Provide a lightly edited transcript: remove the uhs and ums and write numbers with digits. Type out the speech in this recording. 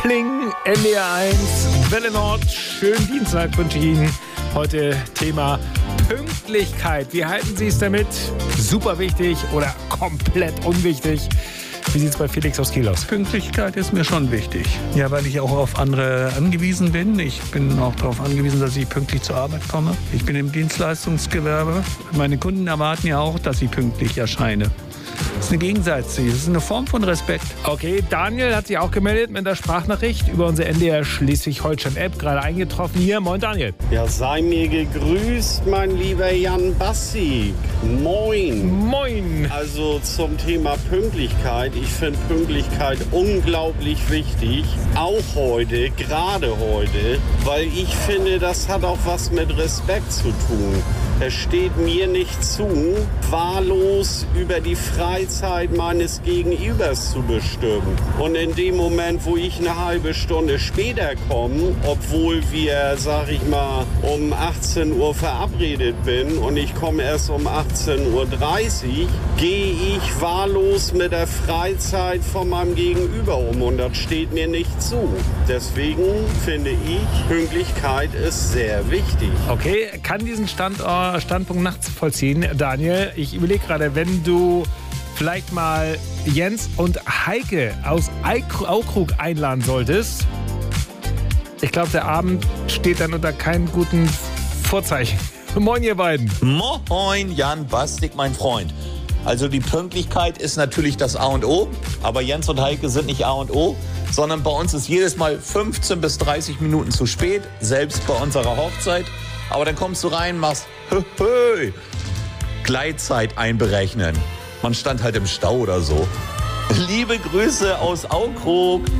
Pling, NDR1, Welle Nord. Schönen Dienstag wünsche ich Ihnen. Heute Thema Pünktlichkeit. Wie halten Sie es damit? Super wichtig oder komplett unwichtig? Wie sieht es bei Felix aus Kiel aus? Pünktlichkeit ist mir schon wichtig. Ja, weil ich auch auf andere angewiesen bin. Ich bin auch darauf angewiesen, dass ich pünktlich zur Arbeit komme. Ich bin im Dienstleistungsgewerbe. Meine Kunden erwarten ja auch, dass ich pünktlich erscheine. Das ist eine Gegenseitigkeit, das ist eine Form von Respekt. Okay, Daniel hat sich auch gemeldet mit der Sprachnachricht über unsere NDR Schleswig-Holstein-App, gerade eingetroffen hier. Moin Daniel. Ja, sei mir gegrüßt, mein lieber Jan Bassig. Moin. Moin. Also zum Thema Pünktlichkeit. Ich finde Pünktlichkeit unglaublich wichtig. Auch heute, gerade heute. Weil ich finde, das hat auch was mit Respekt zu tun. Es steht mir nicht zu, wahllos über die Freizeit meines Gegenübers zu bestimmen. Und in dem Moment, wo ich eine halbe Stunde später komme, obwohl wir, sag ich mal, um 18 Uhr verabredet bin und ich komme erst um 18.30 Uhr, gehe ich wahllos mit der Freizeit von meinem Gegenüber um. Und das steht mir nicht zu. Deswegen finde ich, Pünktlichkeit ist sehr wichtig. Okay, kann diesen Standpunkt nachvollziehen, Daniel. Ich überlege gerade, wenn du vielleicht mal Jens und Heike aus Aukrug einladen solltest. Ich glaube, der Abend steht dann unter keinem guten Vorzeichen. Moin, ihr beiden. Moin, Jan Bastig, mein Freund. Also die Pünktlichkeit ist natürlich das A und O, aber Jens und Heike sind nicht A und O, sondern bei uns ist jedes Mal 15 bis 30 Minuten zu spät, selbst bei unserer Hochzeit. Aber dann kommst du rein, machst Gleitzeit einberechnen. Man stand halt im Stau oder so. Liebe Grüße aus Aukrug.